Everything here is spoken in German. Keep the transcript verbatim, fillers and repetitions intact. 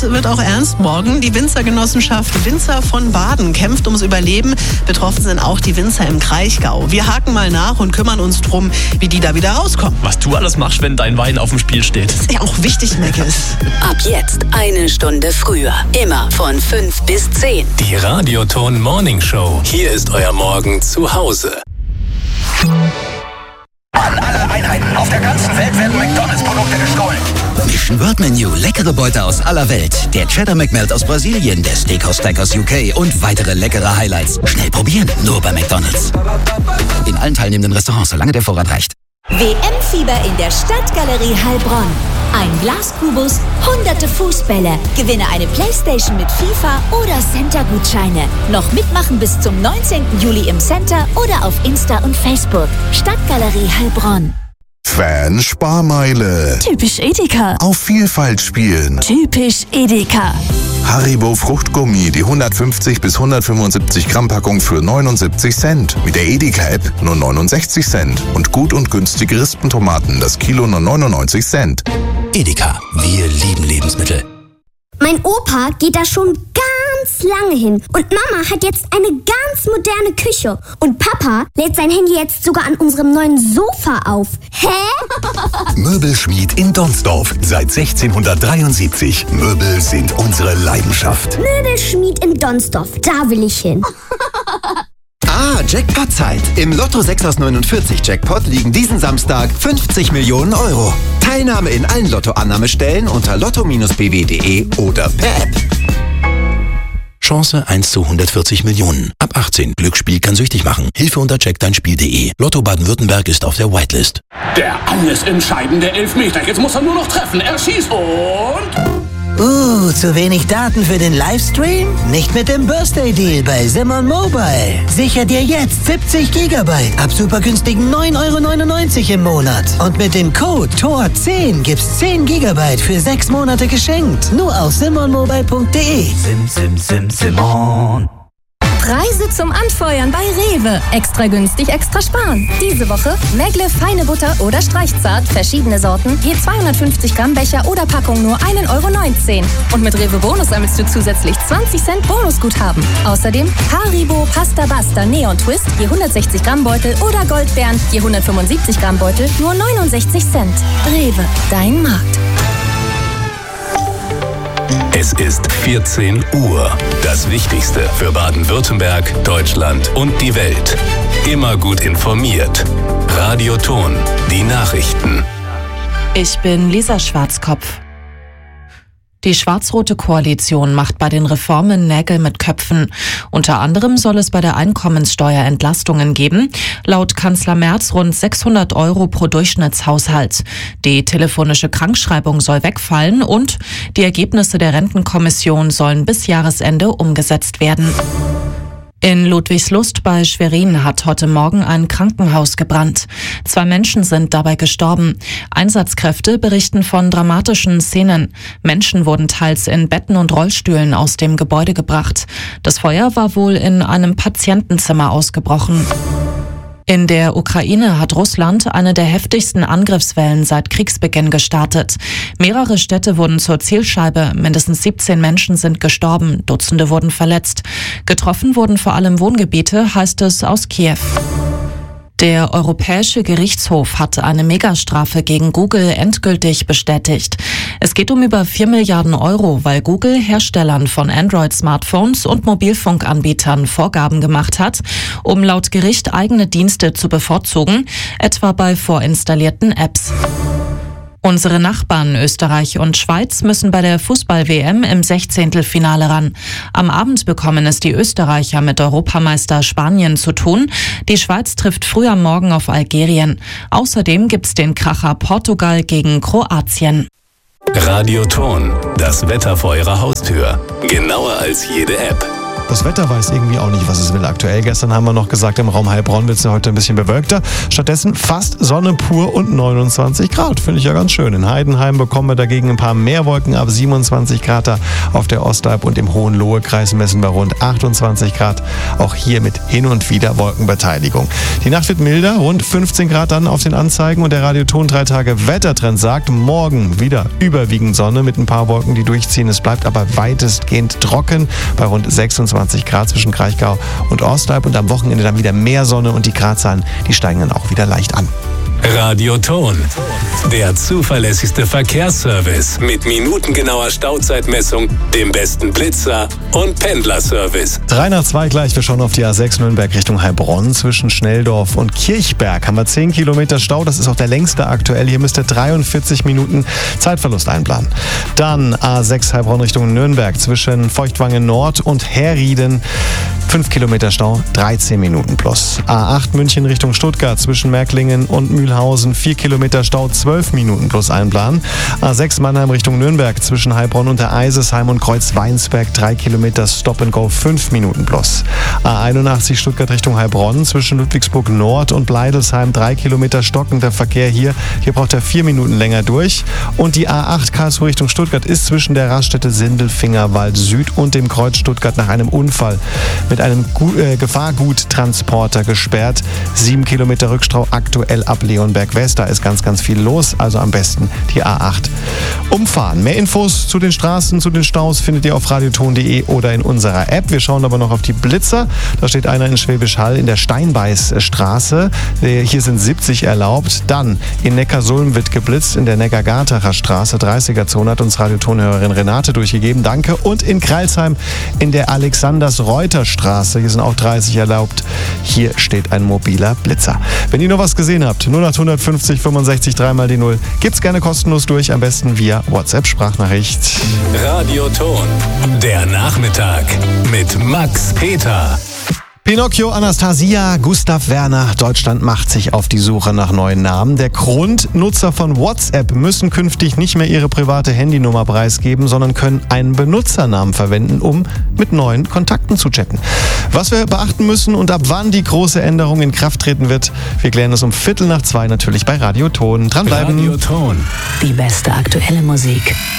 wird auch ernst morgen. Die Winzergenossenschaft Winzer von Baden kämpft ums Überleben. Betroffen sind auch die Winzer im Kraichgau. Wir haken mal nach und kümmern uns drum, wie die da wieder rauskommen. Was du alles machst, wenn dein Wein auf dem Spiel steht. Das ist ja auch wichtig, Meckes. Ab jetzt eine Stunde früher. Immer von fünf bis zehn. Die Radioton Morning Show. Hier ist euer Morgen zu Hause. An alle Einheiten auf der ganzen Welt werden McDonalds-Produkte gestohlen. Mission World Menu, leckere Beute aus aller Welt. Der Cheddar McMelt aus Brasilien, der Steakhouse Stack aus U K und weitere leckere Highlights. Schnell probieren, nur bei McDonalds. In allen teilnehmenden Restaurants, solange der Vorrat reicht. W M-Fieber in der Stadtgalerie Heilbronn. Ein Glaskubus, hunderte Fußbälle. Gewinne eine Playstation mit FIFA oder Center-Gutscheine. Noch mitmachen bis zum neunzehnten Juli im Center oder auf Insta und Facebook. Stadtgalerie Heilbronn. Fan-Sparmeile. Typisch Edeka. Auf Vielfalt spielen. Typisch Edeka. Haribo Fruchtgummi, die hundertfünfzig bis hundertfünfundsiebzig Gramm Packung für neunundsiebzig Cent. Mit der Edeka-App nur neunundsechzig Cent. Und gut und günstige Rispentomaten, das Kilo nur neunundneunzig Cent. Edeka, wir lieben Lebensmittel. Mein Opa geht da schon ganz lange hin. Und Mama hat jetzt eine ganz moderne Küche. Und Papa lädt sein Handy jetzt sogar an unserem neuen Sofa auf. Hä? Möbelschmied in Donsdorf. Seit sechzehnhundertdreiundsiebzig. Möbel sind unsere Leidenschaft. Möbelschmied in Donsdorf. Da will ich hin. Ah, Jackpot-Zeit. Im Lotto sechs aus neunundvierzig Jackpot liegen diesen Samstag fünfzig Millionen Euro. Teilnahme in allen Lotto-Annahmestellen unter lotto Bindestrich b w punkt d e oder per App. Chance eins zu hundertvierzig Millionen. Ab achtzehn. Glücksspiel kann süchtig machen. Hilfe unter check dein spiel punkt d e. Lotto Baden-Württemberg ist auf der Whitelist. Der alles entscheidende Elfmeter. Jetzt muss er nur noch treffen. Er schießt und... Uh, zu wenig Daten für den Livestream? Nicht mit dem Birthday Deal bei Simon Mobile. Sicher dir jetzt siebzig Gigabyte ab super günstigen neun Euro neunundneunzig im Monat. Und mit dem Code T O R zehn gibt's zehn Gigabyte für sechs Monate geschenkt. Nur auf simon mobile punkt d e. Sim, sim, sim, Simon. Preise zum Anfeuern bei Rewe. Extra günstig, extra sparen. Diese Woche Megle feine Butter oder Streichzart, verschiedene Sorten, je zweihundertfünfzig Gramm Becher oder Packung nur ein Euro neunzehn. Und mit Rewe Bonus sammelst du zusätzlich zwanzig Cent Bonusguthaben. Außerdem Haribo Pasta Basta Neon Twist, je hundertsechzig Gramm Beutel oder Goldbeeren, je hundertfünfundsiebzig Gramm Beutel, nur neunundsechzig Cent. Rewe, dein Markt. Es ist vierzehn Uhr. Das Wichtigste für Baden-Württemberg, Deutschland und die Welt. Immer gut informiert. Radioton, die Nachrichten. Ich bin Lisa Schwarzkopf. Die schwarz-rote Koalition macht bei den Reformen Nägel mit Köpfen. Unter anderem soll es bei der Einkommenssteuer Entlastungen geben. Laut Kanzler Merz rund sechshundert Euro pro Durchschnittshaushalt. Die telefonische Krankschreibung soll wegfallen und die Ergebnisse der Rentenkommission sollen bis Jahresende umgesetzt werden. In Ludwigslust bei Schwerin hat heute Morgen ein Krankenhaus gebrannt. Zwei Menschen sind dabei gestorben. Einsatzkräfte berichten von dramatischen Szenen. Menschen wurden teils in Betten und Rollstühlen aus dem Gebäude gebracht. Das Feuer war wohl in einem Patientenzimmer ausgebrochen. In der Ukraine hat Russland eine der heftigsten Angriffswellen seit Kriegsbeginn gestartet. Mehrere Städte wurden zur Zielscheibe, mindestens siebzehn Menschen sind gestorben, Dutzende wurden verletzt. Getroffen wurden vor allem Wohngebiete, heißt es aus Kiew. Der Europäische Gerichtshof hat eine Megastrafe gegen Google endgültig bestätigt. Es geht um über vier Milliarden Euro, weil Google Herstellern von Android-Smartphones und Mobilfunkanbietern Vorgaben gemacht hat, um laut Gericht eigene Dienste zu bevorzugen, etwa bei vorinstallierten Apps. Unsere Nachbarn Österreich und Schweiz müssen bei der Fußball-W M im Sechzehntelfinale ran. Am Abend bekommen es die Österreicher mit Europameister Spanien zu tun. Die Schweiz trifft früh am Morgen auf Algerien. Außerdem gibt's den Kracher Portugal gegen Kroatien. Radioton, das Wetter vor Ihrer Haustür. Genauer als jede App. Das Wetter weiß irgendwie auch nicht, was es will aktuell. Gestern haben wir noch gesagt, im Raum Heilbronn wird es ja heute ein bisschen bewölkter. Stattdessen fast Sonne pur und neunundzwanzig Grad. Finde ich ja ganz schön. In Heidenheim bekommen wir dagegen ein paar mehr Wolken ab siebenundzwanzig Grad da auf der Ostalb, und im Hohenlohe-Kreis messen wir rund achtundzwanzig Grad. Auch hier mit hin und wieder Wolkenbeteiligung. Die Nacht wird milder, rund fünfzehn Grad dann auf den Anzeigen, und der Radioton drei Tage Wettertrend sagt, morgen wieder überwiegend Sonne mit ein paar Wolken, die durchziehen. Es bleibt aber weitestgehend trocken bei rund sechsundzwanzig Grad zwischen Kraichgau und Ostalb, und am Wochenende dann wieder mehr Sonne, und die Gradzahlen, die steigen dann auch wieder leicht an. Radioton, der zuverlässigste Verkehrsservice mit minutengenauer Stauzeitmessung, dem besten Blitzer und Pendlerservice. drei nach zwei gleich, wir schauen auf die A sechs Nürnberg Richtung Heilbronn. Zwischen Schnelldorf und Kirchberg haben wir zehn Kilometer Stau, das ist auch der längste aktuell. Hier müsst ihr dreiundvierzig Minuten Zeitverlust einplanen. Dann A sechs Heilbronn Richtung Nürnberg zwischen Feuchtwangen Nord und Herrieden. fünf Kilometer Stau, dreizehn Minuten plus. A acht München Richtung Stuttgart zwischen Märklingen und Mühlhausen, vier Kilometer Stau, zwölf Minuten plus einplanen. A sechs Mannheim Richtung Nürnberg zwischen Heilbronn und der Eisesheim und Kreuz-Weinsberg, drei Kilometer Stop and Go, fünf Minuten plus. A einundachtzig Stuttgart Richtung Heilbronn zwischen Ludwigsburg Nord und Bleidelsheim, drei Kilometer stockender Verkehr hier. Hier braucht er vier Minuten länger durch. Und die A acht Karlsruhe Richtung Stuttgart ist zwischen der Raststätte Sindelfingerwald Süd und dem Kreuz Stuttgart nach einem Unfall mit einem Gu- äh, Gefahrguttransporter gesperrt. Sieben Kilometer Rückstau aktuell ab Leonberg West. Da ist ganz, ganz viel los. Also am besten die A acht umfahren. Mehr Infos zu den Straßen, zu den Staus findet ihr auf radioton punkt de oder in unserer App. Wir schauen aber noch auf die Blitzer. Da steht einer in Schwäbisch Hall in der Steinbeißstraße. Hier sind siebzig erlaubt. Dann in Neckarsulm wird geblitzt in der Neckar-Gartacher Straße. dreißiger Zone hat uns Radiotonhörerin Renate durchgegeben. Danke. Und in Kreilsheim in der Alexanders-Reuter-Straße. Hier sind auch dreißig erlaubt. Hier steht ein mobiler Blitzer. Wenn ihr noch was gesehen habt, null acht fünfzig fünfundsechzig drei mal die null. Gibt's gerne kostenlos durch, am besten via WhatsApp-Sprachnachricht. Radioton, der Nachmittag mit Max Peter. Pinocchio, Anastasia, Gustav Werner. Deutschland macht sich auf die Suche nach neuen Namen. Der Grund: Nutzer von WhatsApp müssen künftig nicht mehr ihre private Handynummer preisgeben, sondern können einen Benutzernamen verwenden, um mit neuen Kontakten zu chatten. Was wir beachten müssen und ab wann die große Änderung in Kraft treten wird, wir klären es um Viertel nach zwei natürlich bei Radioton. Dranbleiben. Radioton. Die beste aktuelle Musik.